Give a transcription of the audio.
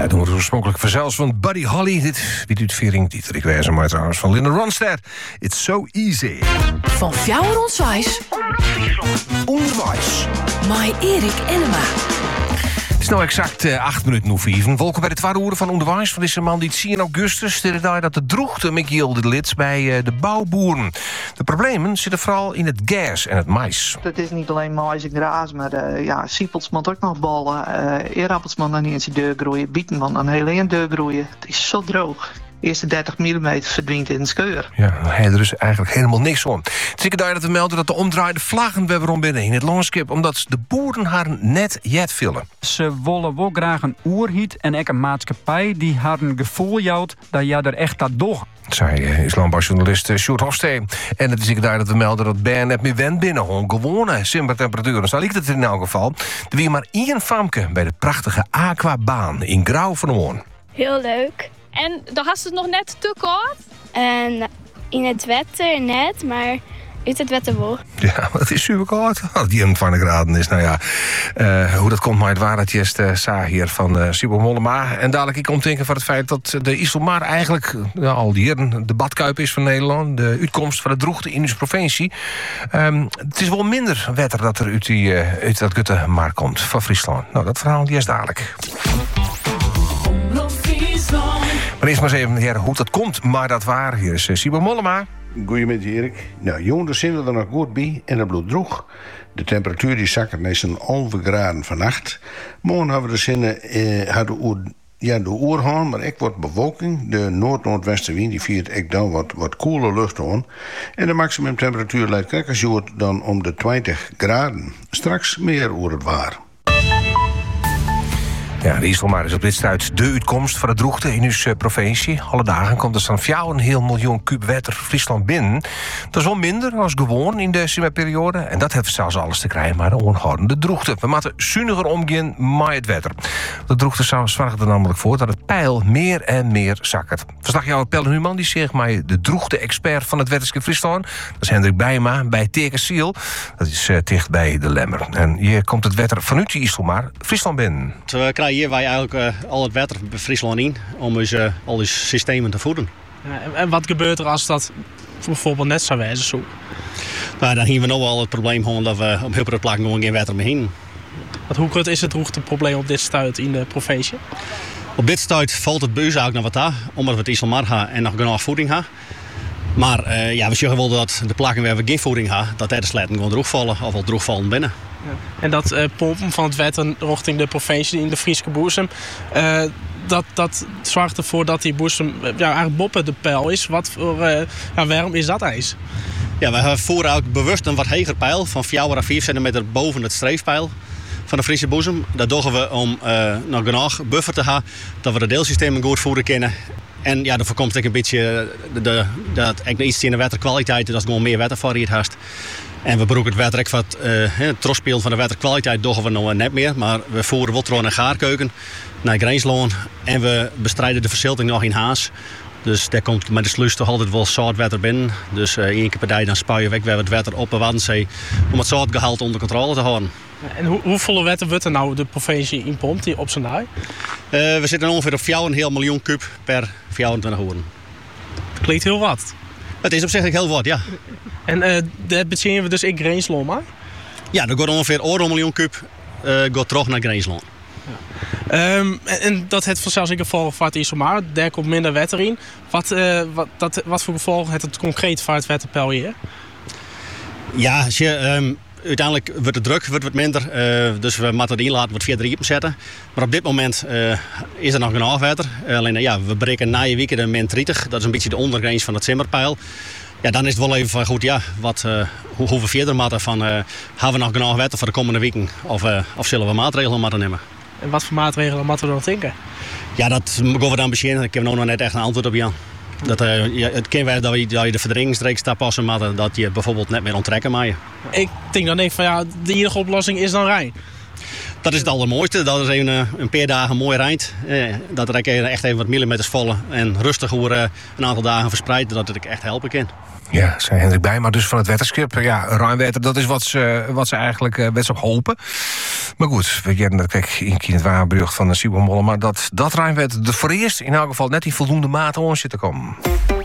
Ja, doen we oorspronkelijk vanzelfs van Buddy Holly. Dit biedt uitvering, Dietrich Wijzer, maar trouwens van Linda Ronstadt. It's so easy. Van Fjouwer Onswijs. Onderwijs. Mai Erik Enema. Het is nou exact 8 minuten over 7. Welkom bij de tweede uur van Onderwijs van deze man die 10 augustus. De dag dat de droogte Michiel Lits bij de bouwboeren. De problemen zitten vooral in het gas en het mais. Het is niet alleen mais en gras, maar siepels moet ook nog ballen. Eerappels moet nog niet eens deur groeien. Bieten moet een hele een deur groeien. Het is zo droog. De eerste 30 mm verdwijnt in de skeur. Ja, er is eigenlijk helemaal niks om. Het is daar dat we melden dat de omdraaide vlaggen weer om binnen in het landschap, omdat de boeren haar net jet vullen. Ze willen wel graag een oerhiet en ook een maatschappij die haar een gevoel jouwt dat je er echt dat door. Zei is landbouwjournalist Sjoerd Hofstee. En het is daar dat we melden dat Ben net meer wend binnen gewone simpertemperaturen. Zo lijkt het in elk geval. Er weer maar één famke bij de prachtige Aquabaan in Grauw van Hoorn. Heel leuk. En dan was het nog net te koud? En in het wetter net, maar uit het wetter wel. Ja, het is super koud. Als die 21 graden is, nou ja. Hoe dat komt, maar het waar dat je Sa hier van Sibo Mollema. En dadelijk ik kom denken van het feit dat de IJsselmaar eigenlijk al die jaren de badkuip is van Nederland. De uitkomst van de droogte in onze provincie. Het is wel minder wetter dat er uit dat gutte maar komt van Friesland. Nou, dat verhaal die is dadelijk. Maar eerst maar eens even hoe dat komt, maar dat waar. Hier is Sibo Mollema. Goedemiddag Erik. Nou, jongen, zitten we er nog goed bij en het bloedt droog. De temperatuur die zakken naar zo'n 11 graden vannacht. Morgen hebben we de zinnen de oerhaan, maar ik wordt bewolking. De noord-noordwestenwind die viert ik dan wat koeler lucht aan. En de maximumtemperatuur lijkt krachtiger dan om de 20 graden. Straks meer over het waar. Ja, de IJsselmaar is op dit stuit de uitkomst van de droogte in uw provincie. Alle dagen komt er zo'n 4,5 miljoen kub water Friesland binnen. Dat is wel minder dan gewoon in de zomerperiode. En dat heeft zelfs alles te krijgen maar de onhoudende droogte. We moeten zuiniger omgaan met het water. De droogte zorgt er namelijk voor dat het peil meer en meer zakkert. Verslagjouwer Pelle Human die zegt mij de droogte-expert van het Wetterske Friesland. Dat is Hendrik Bijma bij Tekensiel. Dat is dicht bij de Lemmer. En hier komt het water vanuit de IJsselmaar Friesland binnen. We krijgen hier wij eigenlijk al het water bij Friesland in om al die systemen te voeden. Ja, en wat gebeurt er als dat bijvoorbeeld net zou wijzen zo? Nou, dan hebben we nog wel het probleem gewoon dat we op heel veel plekken gewoon geen water meer heen. Hoe groot is het droogteprobleem op dit stuit in de provincie? Op dit stuit valt het bij ons eigenlijk nog wat aan, omdat we het IJsselmaar gaan en nog genoeg voeding hebben. Maar we zeggen wel dat de plekken waar we geen voeding hebben, dat de sletten gewoon droogvallen of al droogvallen binnen. Ja. En dat pompen van het water richting de provincie in de Friese boezem, dat zorgt ervoor dat die boezem eigenlijk boven de peil is. Waarom is dat ijs? Ja, we voeren ook bewust een wat hoger peil van 4 à 5 centimeter boven het streefpeil van de Friese boezem. Dat doen we om nog genoeg buffer te hebben, dat we de deelsystemen goed voeren kunnen. En ja, dan voorkomt ik een beetje dat ik iets in de waterkwaliteit, dat is gewoon meer watervariëteit hast. En we broeken het water van het trosspeel van de waterkwaliteit doen we nog net meer. Maar we voeren wel terug naar Gaarkeuken, naar Grijnsloon. En we bestrijden de verzilting nog in Haas. Dus daar komt met de sluis toch altijd wel zout water binnen. Dus 1 keer per dag dan spuien we het water op de Waddenzee om het zoutgehalte onder controle te houden. En hoeveel water wordt er nou de provincie in pompt op zijn dag? We zitten ongeveer op 4,5 miljoen kub per 24 uur. Dat klinkt heel wat. Het is op zich heel wat, ja. En dat bezien we dus in Grijnsloon, maar? Ja, er gaat ongeveer 1 miljoen kub gaat terug naar Grijnsloon. Ja. En dat heeft vanzelfs in gevolg van het IJsselmaar. Daar komt minder water in. Wat voor gevolgen heeft het concreet voor het waterpeil hier? Ja, als je, uiteindelijk wordt de druk wat minder. Dus we moeten de inlaat wat verder in zetten. Maar op dit moment is er nog genoeg water. Alleen we breken na je weekend de min 30. Dat is een beetje de ondergrens van het simmerpeil. Ja, dan is het wel even van goed, hoe we verder moeten van hebben we nog genoeg water voor de komende weken of zullen we maatregelen moeten nemen. En wat voor maatregelen moeten we dan denken? Ja, dat gaan we dan beginnen. Ik heb nog net echt een antwoord op Jan. Dat, het kan zijn dat je de verdringingsstreek staat passen, maar dat je bijvoorbeeld net meer onttrekken mag. Ik denk dan van de enige oplossing is dan Rijn. Dat is het allermooiste. Dat is even een paar dagen mooi rijdt. Dat er echt even wat millimeters vallen. En rustig een aantal dagen verspreid. Dat het echt helpen kan. Ja, zei Hendrik Bijma dus van het Wetterskip. Ja, ruimwetter, dat is wat ze eigenlijk best op hopen. Maar goed, we hebben dat in het waarbrug van de Siebel Mollema. Dat ruimwetter de voor eerst in elk geval net in voldoende mate om zit te komen.